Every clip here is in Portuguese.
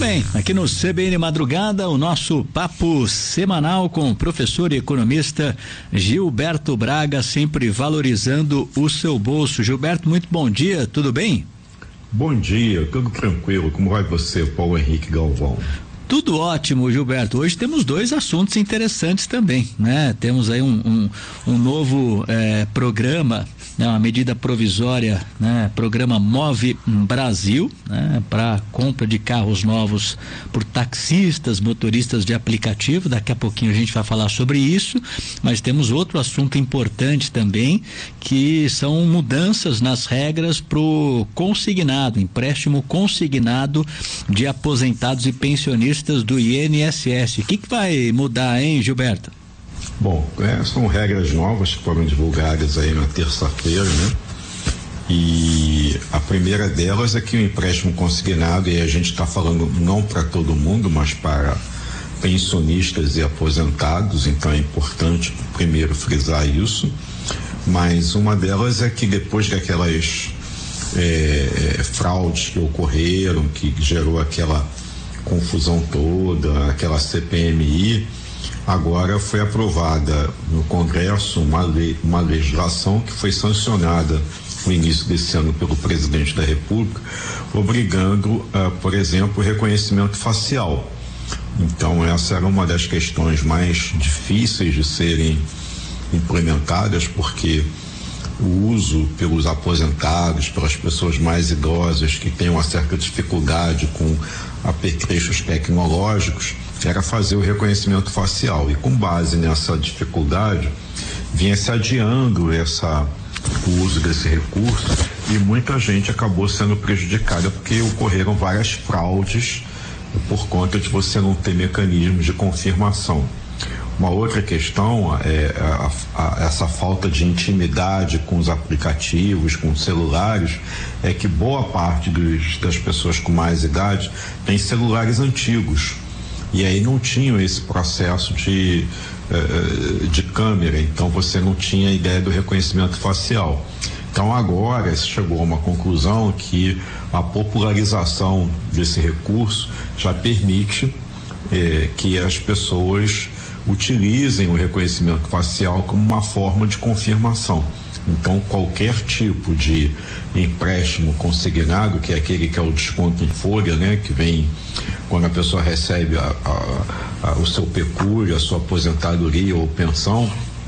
bem, aqui no CBN Madrugada, o nosso papo semanal com o professor e economista Gilberto Braga, sempre valorizando o seu bolso. Gilberto, muito bom dia, tudo bem? Bom dia, tudo tranquilo. Como vai você, Paulo Henrique Galvão? Tudo ótimo, Gilberto. Hoje temos dois assuntos interessantes também, né? Temos aí um novo programa, né? Uma medida provisória, né? Programa Move Brasil, né? Para compra de carros novos por taxistas, motoristas de aplicativo. Daqui a pouquinho a gente vai falar sobre isso, mas temos outro assunto importante também, que são mudanças nas regras pro consignado, empréstimo consignado de aposentados e pensionistas do INSS. O que vai mudar, hein, Gilberto? Bom, são regras novas que foram divulgadas aí na terça-feira, né? E a primeira delas é que o empréstimo consignado, e a gente está falando não para todo mundo, mas para pensionistas e aposentados, então é importante primeiro frisar isso, mas uma delas é que depois daquelas fraudes que ocorreram, que gerou aquela confusão toda, aquela CPMI, agora foi aprovada no Congresso uma legislação que foi sancionada no início desse ano pelo presidente da República, obrigando, por exemplo, o reconhecimento facial. Então essa era uma das questões mais difíceis de serem implementadas, porque o uso pelos aposentados, pelas pessoas mais idosas que têm uma certa dificuldade com apetrechos tecnológicos, era fazer o reconhecimento facial, e com base nessa dificuldade vinha se adiando o uso desse recurso, e muita gente acabou sendo prejudicada porque ocorreram várias fraudes por conta de você não ter mecanismos de confirmação. Uma outra questão é essa falta de intimidade com os aplicativos, com os celulares, é que boa parte das pessoas com mais idade tem celulares antigos, e aí não tinham esse processo de câmera, então você não tinha a ideia do reconhecimento facial. Então agora se chegou a uma conclusão que a popularização desse recurso já permite que as pessoas utilizem o reconhecimento facial como uma forma de confirmação. Então qualquer tipo de empréstimo consignado, que é aquele que é o desconto em folha, né, que vem quando a pessoa recebe o seu pecúlio, a sua aposentadoria ou pensão,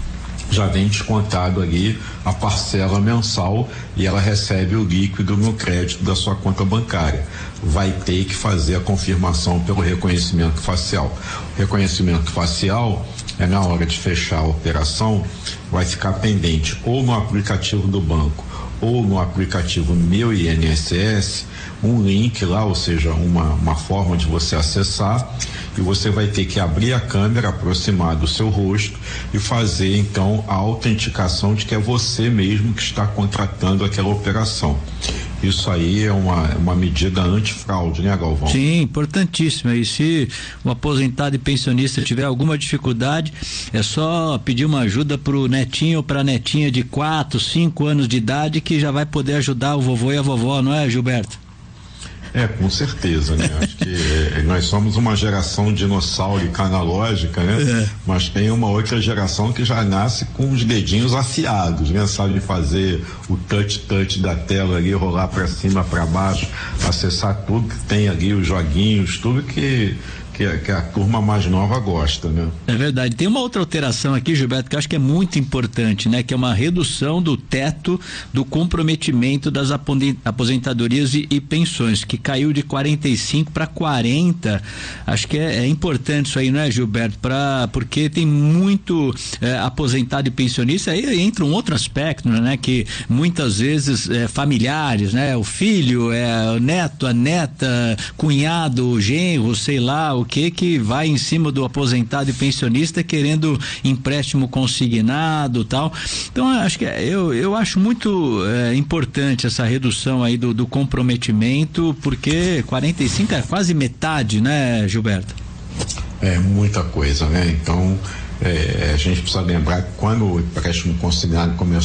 já vem descontado ali a parcela mensal e ela recebe o líquido no crédito da sua conta bancária. Vai ter que fazer a confirmação pelo reconhecimento facial. O reconhecimento facial é na hora de fechar a operação, vai ficar pendente ou no aplicativo do banco ou no aplicativo Meu INSS, um link lá, ou seja, uma forma de você acessar, e você vai ter que abrir a câmera, aproximar do seu rosto e fazer então a autenticação de que é você mesmo que está contratando aquela operação. Isso aí é uma medida antifraude, né, Galvão? Sim, importantíssima. E se o aposentado e pensionista tiver alguma dificuldade, é só pedir uma ajuda pro netinho ou pra netinha de 4, 5 anos de idade, que já vai poder ajudar o vovô e a vovó, não é, Gilberto? Com certeza, né? Acho que nós somos uma geração dinossaurica analógica, né? Mas tem uma outra geração que já nasce com os dedinhos afiados, né? Sabe fazer o touch da tela ali, rolar para cima, para baixo, acessar tudo que tem ali, os joguinhos, tudo que a turma mais nova gosta, né? É verdade. Tem uma outra alteração aqui, Gilberto, que eu acho que é muito importante, né? Que é uma redução do teto do comprometimento das aposentadorias e pensões, que caiu de 45 para 40. Acho que é importante isso aí, não é, Gilberto? Porque tem muito aposentado e pensionista. Aí entra um outro aspecto, né? Que muitas vezes familiares, né? O filho, o neto, a neta, cunhado, genro, sei lá, o que vai em cima do aposentado e pensionista querendo empréstimo consignado, tal. Então acho que eu acho muito importante essa redução aí do comprometimento, porque 45 é quase metade, né, Gilberto? É muita coisa, né? Então a gente precisa lembrar que quando o empréstimo consignado começou